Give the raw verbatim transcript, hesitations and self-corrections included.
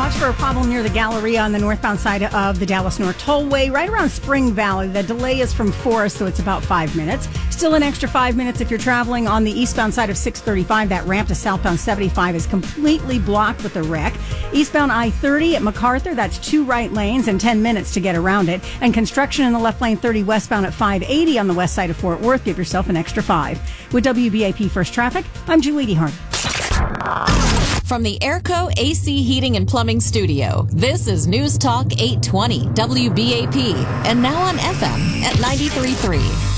Watch for a problem near the Galleria on the northbound side of the Dallas North Tollway, right around Spring Valley. The delay is from Forest, so it's about five minutes. Still an extra five minutes if you're traveling on the eastbound side of six thirty-five. That ramp to southbound seventy-five is completely blocked with a wreck. Eastbound I thirty at MacArthur, that's two right lanes and ten minutes to get around it. And construction in the left lane thirty westbound at five eighty on the west side of Fort Worth. Give yourself an extra five. With W B A P First Traffic, I'm Julie DeHart. From the Airco A C Heating and Plumbing Studio, this is News Talk eight twenty W B A P, and now on F M at ninety-three point three.